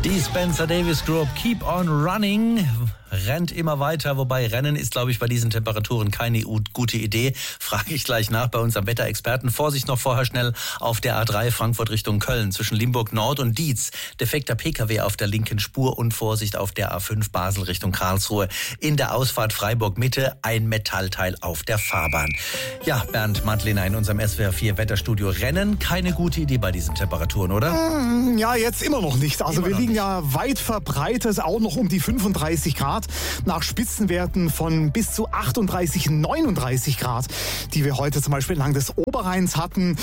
Die Spencer Davis Group, Keep on Running, rennt immer weiter. Wobei Rennen ist, glaube ich, bei diesen Temperaturen keine gute Idee. Frage ich gleich nach bei unserem Wetterexperten. Vorsicht noch vorher schnell auf der A3 Frankfurt Richtung Köln zwischen Limburg Nord und Dietz. Defekter PKW auf der linken Spur und Vorsicht auf der A5 Basel Richtung Karlsruhe. In der Ausfahrt Freiburg Mitte ein Metallteil auf der Fahrbahn. Ja, Bernd Madlener in unserem SWR 4 Wetterstudio. Rennen keine gute Idee bei diesen Temperaturen, oder? Ja, jetzt immer noch nicht. Also immer wir liegen nicht. ja weit verbreitet, auch noch um die 35 Grad. Nach Spitzenwerten von bis zu 38, 39 Grad, die wir heute zum Beispiel entlang des Oberrheins hatten.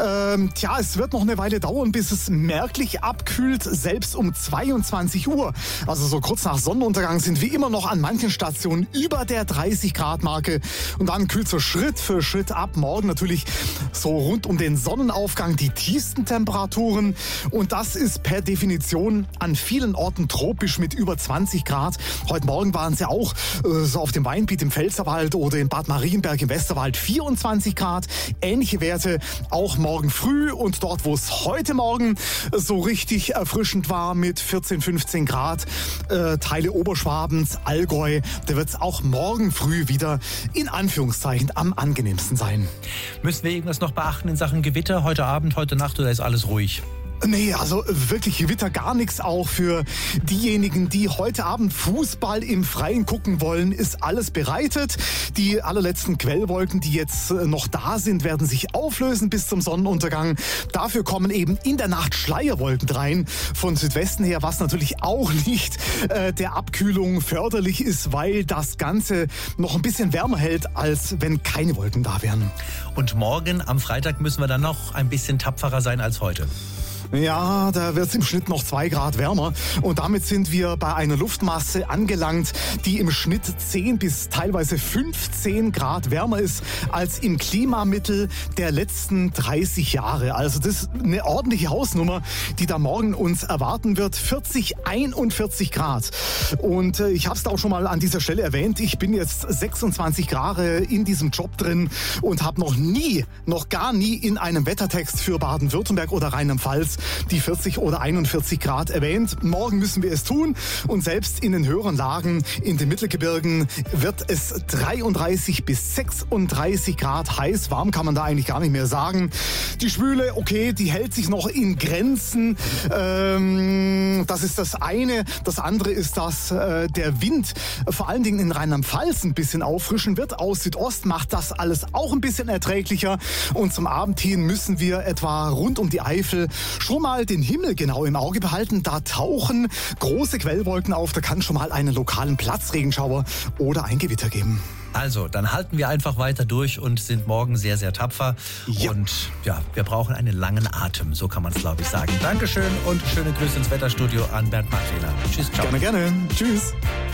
Es wird noch eine Weile dauern, bis es merklich abkühlt, selbst um 22 Uhr. Also so kurz nach Sonnenuntergang sind wir immer noch an manchen Stationen über der 30 Grad Marke. Und dann kühlt so Schritt für Schritt ab. Morgen natürlich so rund um den Sonnenaufgang die tiefsten Temperaturen. Und das ist per Definition an vielen Orten tropisch mit über 20 Grad. Heute Morgen waren es ja auch so auf dem Weinbiet im Pfälzerwald oder in Bad Marienberg im Westerwald 24 Grad. Ähnliche Werte auch morgen früh und dort, wo es heute Morgen so richtig erfrischend war mit 14, 15 Grad, Teile Oberschwabens, Allgäu, da wird es auch morgen früh wieder in Anführungszeichen am angenehmsten sein. Müssen wir irgendwas noch beachten in Sachen Gewitter heute Abend, heute Nacht oder ist alles ruhig? Nee, also wirklich Gewitter gar nichts. Auch für diejenigen, die heute Abend Fußball im Freien gucken wollen, ist alles bereitet. Die allerletzten Quellwolken, die jetzt noch da sind, werden sich auflösen bis zum Sonnenuntergang. Dafür kommen eben in der Nacht Schleierwolken rein von Südwesten her, was natürlich auch nicht der Abkühlung förderlich ist, weil das Ganze noch ein bisschen wärmer hält, als wenn keine Wolken da wären. Und morgen am Freitag müssen wir dann noch ein bisschen tapferer sein als heute. Ja, da wird es im Schnitt noch 2 Grad wärmer und damit sind wir bei einer Luftmasse angelangt, die im Schnitt 10 bis teilweise 15 Grad wärmer ist als im Klimamittel der letzten 30 Jahre. Also das ist eine ordentliche Hausnummer, die da morgen uns erwarten wird. 40, 41 Grad. Und ich habe es da auch schon mal an dieser Stelle erwähnt, ich bin jetzt 26 Jahre in diesem Job drin und habe noch gar nie in einem Wettertext für Baden-Württemberg oder Rheinland-Pfalz die 40 oder 41 Grad erwähnt. Morgen müssen wir es tun und selbst in den höheren Lagen in den Mittelgebirgen wird es 33 bis 36 Grad heiß. Warm kann man da eigentlich gar nicht mehr sagen. Die Schwüle, okay, die hält sich noch in Grenzen. Das ist das eine. Das andere ist, dass der Wind vor allen Dingen in Rheinland-Pfalz ein bisschen auffrischen wird. Aus Südost macht das alles auch ein bisschen erträglicher. Und zum Abend hin müssen wir etwa rund um die Eifel schon mal den Himmel genau im Auge behalten. Da tauchen große Quellwolken auf. Da kann schon mal einen lokalen Platzregenschauer oder ein Gewitter geben. Also, dann halten wir einfach weiter durch und sind morgen sehr, sehr tapfer. Ja. Und ja, wir brauchen einen langen Atem, so kann man es, glaube ich, sagen. Dankeschön und schöne Grüße ins Wetterstudio an Bernd Madlener. Tschüss, ciao. Gerne, gerne. Tschüss.